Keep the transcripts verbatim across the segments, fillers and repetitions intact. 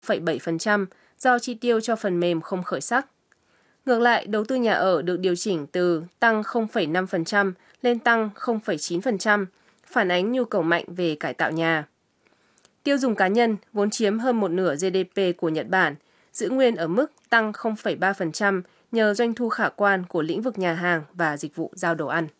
phẩy bảy phần trăm do chi tiêu cho phần mềm không khởi sắc. Ngược lại, đầu tư nhà ở được điều chỉnh từ tăng không phẩy năm phần trăm lên tăng không phẩy chín phần trăm, phản ánh nhu cầu mạnh về cải tạo nhà. Tiêu dùng cá nhân vốn chiếm hơn một nửa giê đê pê của Nhật Bản, giữ nguyên ở mức tăng không phẩy ba phần trăm nhờ doanh thu khả quan của lĩnh vực nhà hàng và dịch vụ giao đồ ăn.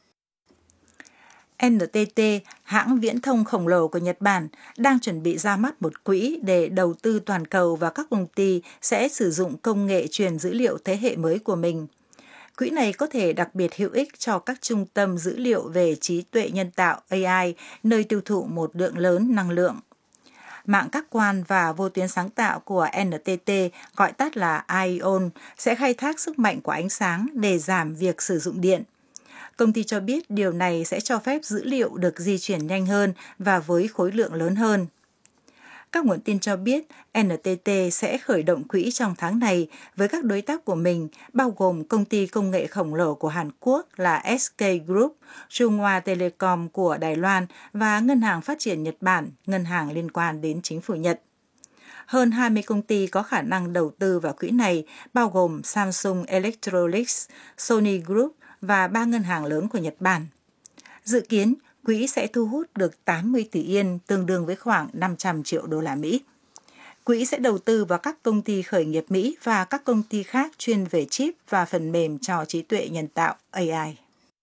en tê tê, hãng viễn thông khổng lồ của Nhật Bản, đang chuẩn bị ra mắt một quỹ để đầu tư toàn cầu và các công ty sẽ sử dụng công nghệ truyền dữ liệu thế hệ mới của mình. Quỹ này có thể đặc biệt hữu ích cho các trung tâm dữ liệu về trí tuệ nhân tạo A I, nơi tiêu thụ một lượng lớn năng lượng. Mạng các quan và vô tuyến sáng tạo của en tê tê, gọi tắt là ION, sẽ khai thác sức mạnh của ánh sáng để giảm việc sử dụng điện. Công ty cho biết điều này sẽ cho phép dữ liệu được di chuyển nhanh hơn và với khối lượng lớn hơn. Các nguồn tin cho biết en tê tê sẽ khởi động quỹ trong tháng này với các đối tác của mình, bao gồm công ty công nghệ khổng lồ của Hàn Quốc là ét ca Group, Trung Hoa Telecom của Đài Loan và Ngân hàng Phát triển Nhật Bản, ngân hàng liên quan đến chính phủ Nhật. Hơn hai mươi công ty có khả năng đầu tư vào quỹ này, bao gồm Samsung Electronics, Sony Group và ba ngân hàng lớn của Nhật Bản. Dự kiến, quỹ sẽ thu hút được tám mươi tỷ yên, tương đương với khoảng năm trăm triệu đô la Mỹ. Quỹ sẽ đầu tư vào các công ty khởi nghiệp Mỹ và các công ty khác chuyên về chip và phần mềm cho trí tuệ nhân tạo A I.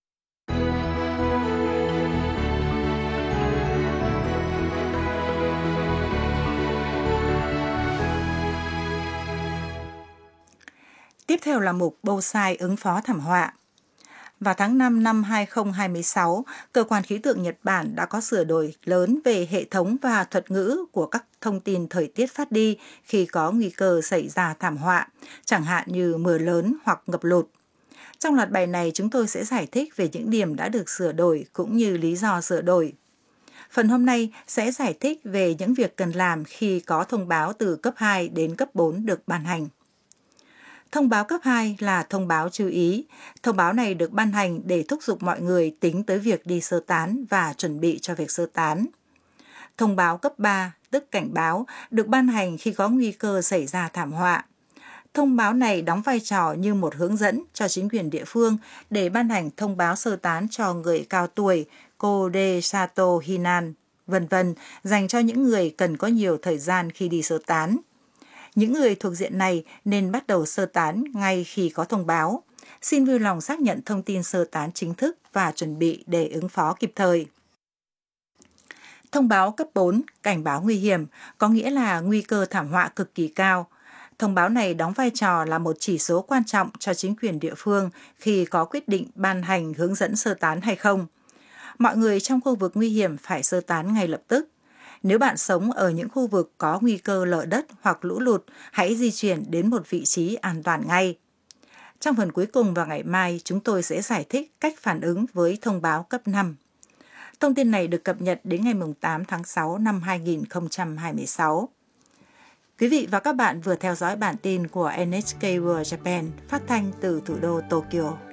Tiếp theo là mục Bowsai ứng phó thảm họa. Vào tháng năm năm hai không hai sáu, Cơ quan Khí tượng Nhật Bản đã có sửa đổi lớn về hệ thống và thuật ngữ của các thông tin thời tiết phát đi khi có nguy cơ xảy ra thảm họa, chẳng hạn như mưa lớn hoặc ngập lụt. Trong loạt bài này, chúng tôi sẽ giải thích về những điểm đã được sửa đổi cũng như lý do sửa đổi. Phần hôm nay sẽ giải thích về những việc cần làm khi có thông báo từ cấp hai đến cấp bốn được ban hành. Thông báo cấp hai là thông báo chú ý. Thông báo này được ban hành để thúc giục mọi người tính tới việc đi sơ tán và chuẩn bị cho việc sơ tán. Thông báo cấp ba, tức cảnh báo, được ban hành khi có nguy cơ xảy ra thảm họa. Thông báo này đóng vai trò như một hướng dẫn cho chính quyền địa phương để ban hành thông báo sơ tán cho người cao tuổi, Kode Sato Hinan, vân vân, dành cho những người cần có nhiều thời gian khi đi sơ tán. Những người thuộc diện này nên bắt đầu sơ tán ngay khi có thông báo. Xin vui lòng xác nhận thông tin sơ tán chính thức và chuẩn bị để ứng phó kịp thời. Thông báo cấp bốn, cảnh báo nguy hiểm, có nghĩa là nguy cơ thảm họa cực kỳ cao. Thông báo này đóng vai trò là một chỉ số quan trọng cho chính quyền địa phương khi có quyết định ban hành hướng dẫn sơ tán hay không. Mọi người trong khu vực nguy hiểm phải sơ tán ngay lập tức. Nếu bạn sống ở những khu vực có nguy cơ lở đất hoặc lũ lụt, hãy di chuyển đến một vị trí an toàn ngay. Trong phần cuối cùng vào ngày mai, chúng tôi sẽ giải thích cách phản ứng với thông báo cấp năm. Thông tin này được cập nhật đến ngày tám tháng sáu năm hai không hai sáu. Quý vị và các bạn vừa theo dõi bản tin của en hát ca World Japan phát thanh từ thủ đô Tokyo.